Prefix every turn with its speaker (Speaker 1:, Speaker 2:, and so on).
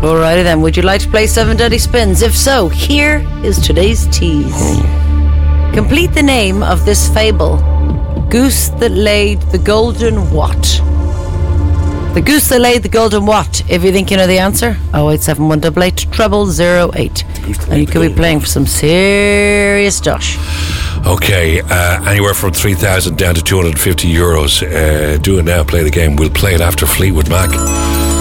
Speaker 1: Alrighty then, would you like to play 7 Deadly Spins? If so, here is today's tease. Complete the name of this fable. Goose that laid the golden what? The goose that laid the golden what? If you think you know the answer, 087 0008. And you could be playing for some serious dosh.
Speaker 2: Okay, anywhere from 3,000 down to €250. Do it now, play the game. We'll play it after Fleetwood Mac.